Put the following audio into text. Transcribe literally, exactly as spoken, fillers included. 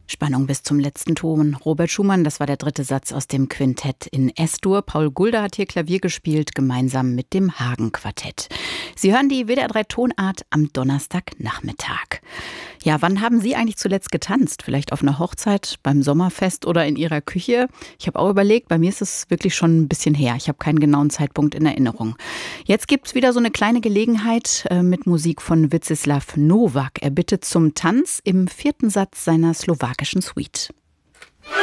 Spannung bis zum letzten Ton. Robert Schumann, das war der dritte Satz aus dem Quintett in S-Dur. Paul Gulde hat hier Klavier gespielt, gemeinsam mit dem Hagen-Quartett. Sie hören die W D R drei Tonart am Donnerstagnachmittag. Ja, wann haben Sie eigentlich zuletzt getanzt? Vielleicht auf einer Hochzeit, beim Sommerfest oder in Ihrer Küche? Ich habe auch überlegt, bei mir ist es wirklich schon ein bisschen her. Ich habe keinen genauen Zeitpunkt in Erinnerung. Jetzt gibt es wieder so eine kleine Gelegenheit äh, mit Musik von Vítězslav Novák. Er bittet zum Tanz im vierten Satz seiner slowakischen Suite.